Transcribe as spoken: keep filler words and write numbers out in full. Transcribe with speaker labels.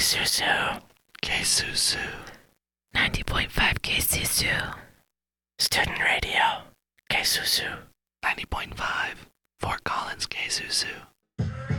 Speaker 1: Susu.
Speaker 2: K-Susu.
Speaker 1: ninety point five K Susu. Student Radio. K Susu.
Speaker 2: ninety point five. Fort Collins, K-Susu.